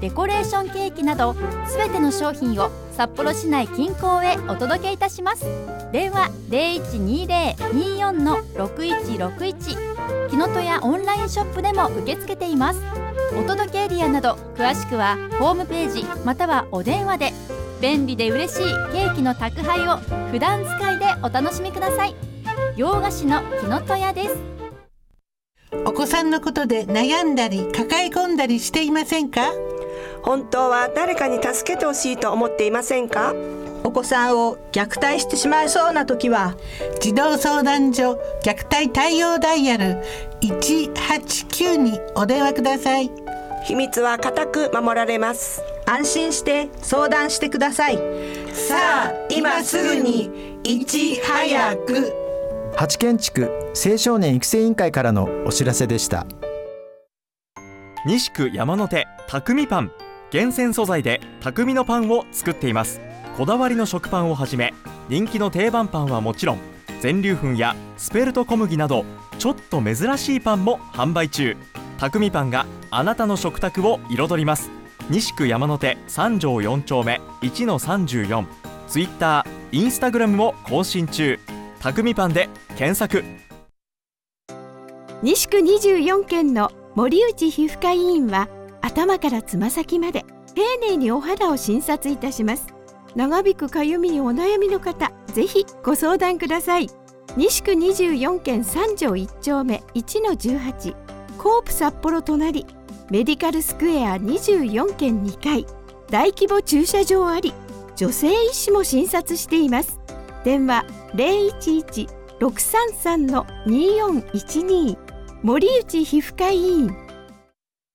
デコレーションケーキなどすべての商品を札幌市内近郊へお届けいたします。電話 0120-24-6161 木の戸屋オンラインショップでも受け付けています。お届けエリアなど詳しくはホームページまたはお電話で。便利で嬉しいケーキの宅配を普段使いでお楽しみください。洋菓子の木の戸屋です。 お子さんのことで悩んだり抱え込んだりしていませんか？ 本当は誰かに助けてほしいと思っていませんか？ お子さんを虐待してしまいそうな時は児童相談所虐待対応ダイヤル189にお電話ください。 秘密は固く守られます。 安心して相談してください。 さあ今すぐにいち早く。 八軒地区青少年育成委員会からのお知らせでした。 西区山手匠パン、厳選素材で匠のパンを作っています。こだわりの食パンをはじめ人気の定番パンはもちろん、全粒粉やスペルト小麦などちょっと珍しいパンも販売中。匠パンがあなたの食卓を彩ります。西区山手3条4丁目 1-34、 ツイッター、インスタグラムも更新中。匠パンで検索。 西区24軒の森内皮膚科医院は頭からつま先まで丁寧にお肌を診察いたします。長引くかゆみにお悩みの方、ぜひご相談ください。西区24軒3条1丁目 1-18、 コープ札幌隣、メディカルスクエア24軒2階、大規模駐車場あり、女性医師も診察しています。電話 011-633-2412、森内皮膚科医院。